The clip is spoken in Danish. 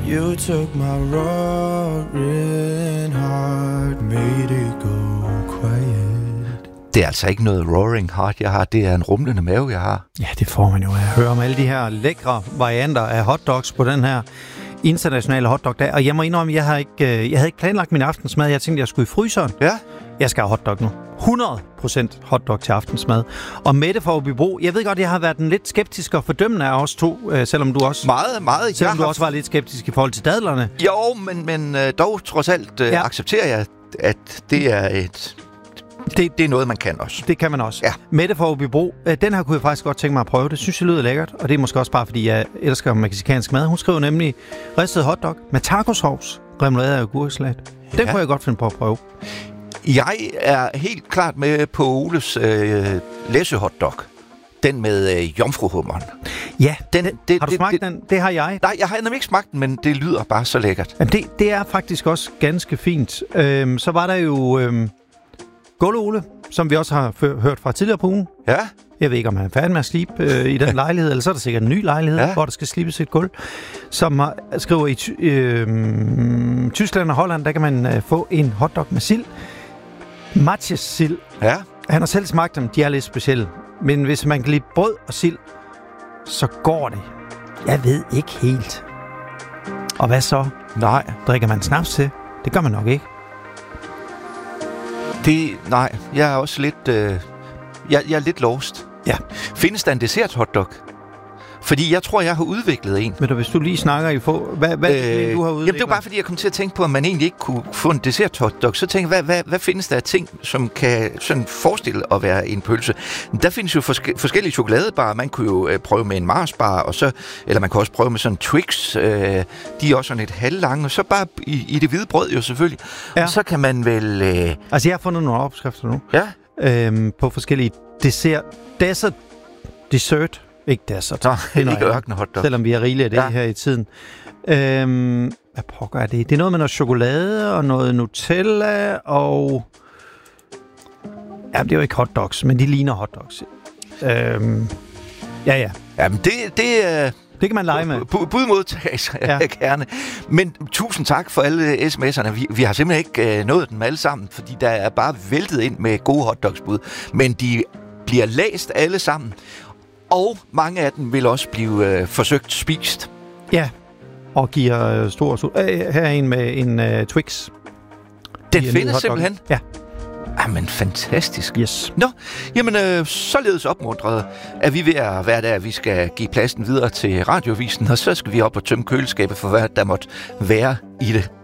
You took my roaring heart, made it go quiet. Det er altså ikke noget roaring heart, jeg har. Det er en rumlende mave, jeg har. Ja, det får man jo at høre om alle de her lækre varianter af hotdogs på den her internationale hotdog-dag. Og jeg må indrømme, jeg havde ikke planlagt min aftensmad. Jeg tænkte, jeg skulle i fryseren. Ja. Jeg skal have hotdog nu. 100% hotdog til aftensmad. Og Mette fra Åbybro, jeg ved godt, jeg har været den lidt skeptisk og fordømmende af os to, selvom du også... Meget. Selvom du også var lidt skeptisk i forhold til dadlerne. Jo, men dog trods alt accepterer jeg, at det er det er noget, man kan også. Det kan man også. Ja. Mette fra Åbybro, den her kunne jeg faktisk godt tænke mig at prøve. Det synes jeg lyder lækkert, og det er måske også bare, fordi jeg elsker mexicansk mad. Hun skriver nemlig ristet hotdog med tacosovs, remoulade og agurksalat. Den kunne jeg godt finde på at prøve. Jeg er helt klart med på Oles læsehotdog. Den med jomfruhummeren. Ja, har du smagt den? Det har jeg. Nej, jeg har nemlig ikke smagt den, men det lyder bare så lækkert. Jamen, det er faktisk også ganske fint. Så var der jo Gulde Ole, som vi også har hørt fra tidligere på ugen. Ja. Jeg ved ikke, om han er færdig med at slibe i den lejlighed, eller så er der sikkert en ny lejlighed, hvor der skal slibes et gulv. Som skriver i Tyskland og Holland, der kan man få en hotdog med sild. Matjes sild. Ja. Han har selv smagt dem, de er lidt specielle. Men hvis man kan lide brød og sild, så går det. Jeg ved ikke helt. Og hvad så? Nej. Drikker man snaps til? Det gør man nok ikke. Nej, jeg er også lidt... Jeg er lidt lost. Ja. Findes der en dessert hotdog? Fordi jeg tror, jeg har udviklet en. Men hvis du lige snakker i få... Hvad du har udviklet? Jamen, det var bare, fordi jeg kom til at tænke på, at man egentlig ikke kunne få en dessert hotdog. Så tænkte jeg, hvad findes der af ting, som kan sådan forestille at være en pølse? Der findes jo forskellige chokoladebarer. Man kunne jo prøve med en Mars-bar, og så, eller man kan også prøve med sådan Twix. De er også sådan lidt halvlange, og så bare i det hvide brød jo selvfølgelig. Ja. Og så kan man vel... Altså, jeg har fundet nogle opskrifter nu. Ja. På forskellige dessert. Ikke dessert. Nå, ikke ørkenhotdog. Selvom vi er rigelige af det her i tiden. Hvad pokker er det? Det er noget med noget chokolade og noget Nutella og... Jamen, det er jo ikke hotdogs, men de ligner hotdogs. Ja. Jamen, det kan man lege med. Budmodtagelse gerne. Men tusind tak for alle sms'erne. Vi har simpelthen ikke nået dem alle sammen, fordi der er bare væltet ind med gode hotdogsbud. Men de bliver læst alle sammen. Og mange af dem vil også blive forsøgt spist. Ja, og giver stor... her er en med en Twix. Den findes simpelthen? Ja. Jamen, fantastisk. Yes. Nå, jamen, således opmuntret er vi ved at være der, at vi skal give pladsen videre til radiovisen, og så skal vi op og tømme køleskabet for, hvad der måtte være i det.